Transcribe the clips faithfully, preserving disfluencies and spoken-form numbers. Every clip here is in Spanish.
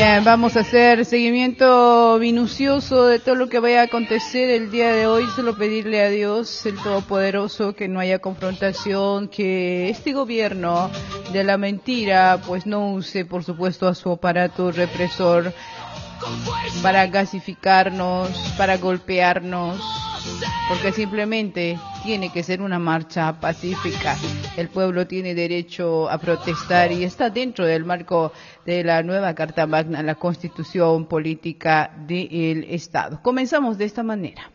Bien, vamos a hacer seguimiento minucioso de todo lo que vaya a acontecer el día de hoy. Solo pedirle a Dios, el Todopoderoso, que no haya confrontación, que este gobierno de la mentira pues no use, por supuesto, a su aparato represor para gasificarnos, para golpearnos, porque simplemente tiene que ser una marcha pacífica. El pueblo tiene derecho a protestar y está dentro del marco de la nueva Carta Magna, la Constitución Política del Estado. Comenzamos de esta manera.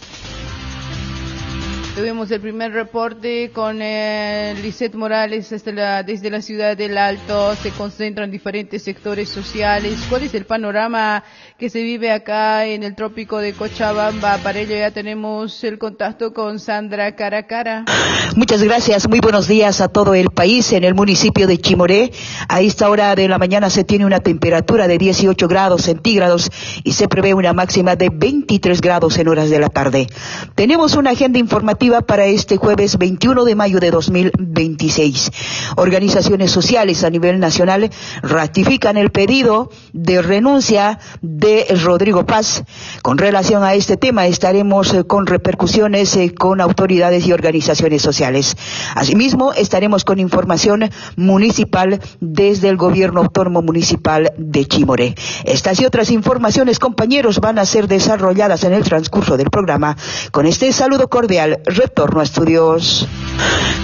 Tuvimos el primer reporte con eh, Lisette Morales desde la, desde la ciudad del Alto. Se concentran diferentes sectores sociales. ¿Cuál es el panorama que se vive acá en el trópico de Cochabamba? Para ello ya tenemos el contacto con Sandra cara a cara. Muchas gracias, muy buenos días a todo el país. En el municipio de Chimoré, a esta hora de la mañana se tiene una temperatura de dieciocho grados centígrados y se prevé una máxima de veintitrés grados en horas de la tarde. Tenemos una agenda informativa para este jueves veintiuno de mayo de dos mil veintiséis. Organizaciones sociales a nivel nacional ratifican el pedido de renuncia de Rodrigo Paz. Con relación a este tema estaremos eh, con repercusiones eh, con autoridades y organizaciones sociales. Asimismo, estaremos con información municipal desde el gobierno autónomo municipal de Chimoré. Estas y otras informaciones, compañeros, van a ser desarrolladas en el transcurso del programa. Con este saludo cordial, retorno a estudios.